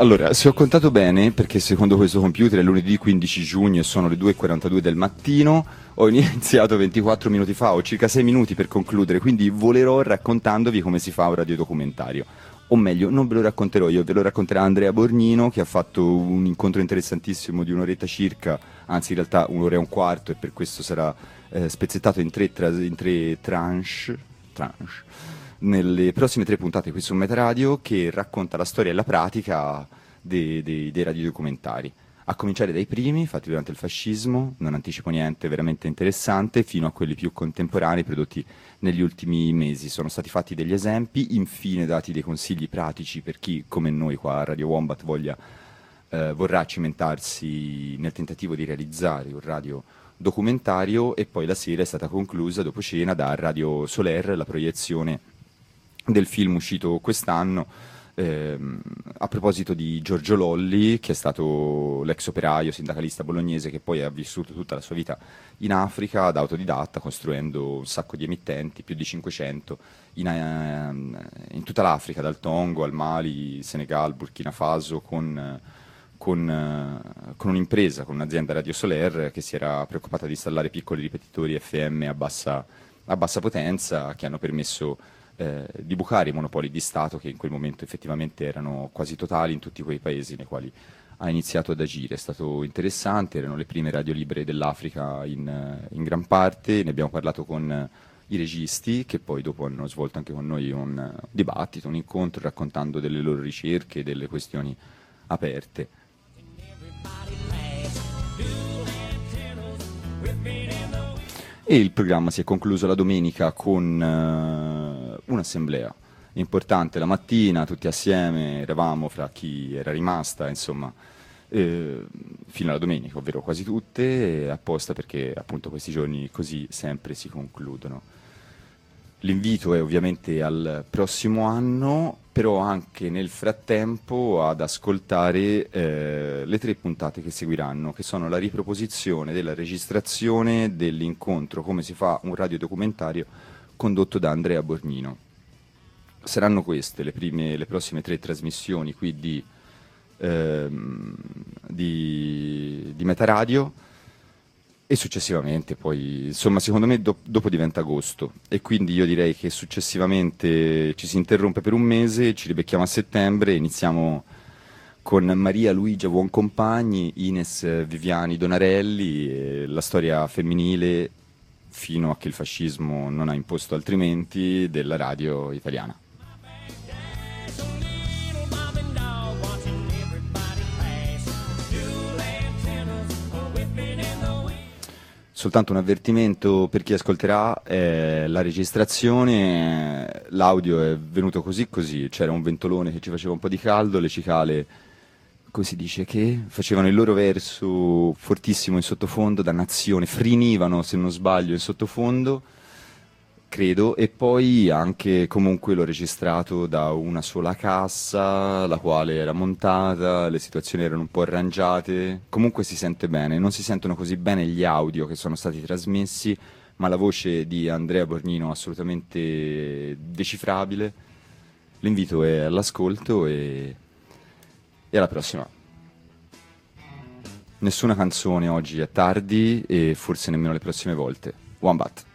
Allora, se ho contato bene, perché secondo questo computer è lunedì 15 giugno e sono le 2:42 del mattino, ho iniziato 24 minuti fa, ho circa 6 minuti per concludere, quindi volerò raccontandovi come si fa un radiodocumentario. O meglio, non ve lo racconterò io, ve lo racconterà Andrea Borgnino, che ha fatto un incontro interessantissimo di un'oretta circa, anzi in realtà un'ora e un quarto, e per questo sarà spezzettato in tre tranche nelle prossime 3 puntate qui su Metaradio, che racconta la storia e la pratica dei radiodocumentari. A cominciare dai primi, fatti durante il fascismo, non anticipo niente, veramente interessante, fino a quelli più contemporanei prodotti negli ultimi mesi. Sono stati fatti degli esempi, infine dati dei consigli pratici per chi, come noi qua a Radio Wombat, vorrà cimentarsi nel tentativo di realizzare un radiodocumentario, e poi la sera è stata conclusa dopo cena da Radio Soler la proiezione del film uscito quest'anno, a proposito di Giorgio Lolli, che è stato l'ex operaio sindacalista bolognese che poi ha vissuto tutta la sua vita in Africa da autodidatta, costruendo un sacco di emittenti, più di 500, in tutta l'Africa, dal Togo al Mali, Senegal, Burkina Faso, con un'impresa, con un'azienda Radio Soler che si era preoccupata di installare piccoli ripetitori FM a bassa potenza, che hanno permesso di bucare i monopoli di Stato, che in quel momento effettivamente erano quasi totali in tutti quei paesi nei quali ha iniziato ad agire. È stato interessante, erano le prime radio libere dell'Africa in gran parte, ne abbiamo parlato con i registi, che poi dopo hanno svolto anche con noi un dibattito, un incontro, raccontando delle loro ricerche, delle questioni aperte. E il programma si è concluso la domenica con un'assemblea importante la mattina, tutti assieme, eravamo fra chi era rimasta, insomma, fino alla domenica, ovvero quasi tutte, apposta perché appunto questi giorni così sempre si concludono. L'invito è ovviamente al prossimo anno, però anche nel frattempo ad ascoltare le 3 puntate che seguiranno, che sono la riproposizione della registrazione dell'incontro Come si fa un radiodocumentario condotto da Andrea Borgnino. Saranno queste le prossime 3 trasmissioni qui di Metaradio. E successivamente poi, insomma, secondo me dopo diventa agosto, e quindi io direi che successivamente ci si interrompe per un mese, ci ribecchiamo a settembre, iniziamo con Maria Luigia Buoncompagni, Ines Viviani Donarelli, e la storia femminile, fino a che il fascismo non ha imposto altrimenti, della radio italiana. Soltanto un avvertimento per chi ascolterà: la registrazione, l'audio è venuto così, c'era un ventolone che ci faceva un po' di caldo, le cicale, come si dice, che facevano il loro verso fortissimo in sottofondo, dannazione, frinivano se non sbaglio in sottofondo, credo, e poi anche comunque l'ho registrato da una sola cassa, la quale era montata, le situazioni erano un po' arrangiate, comunque si sente bene, non si sentono così bene gli audio che sono stati trasmessi, ma la voce di Andrea Borgnino assolutamente decifrabile. L'invito è all'ascolto e alla prossima. Nessuna canzone oggi, è tardi, e forse nemmeno le prossime volte. Wombat.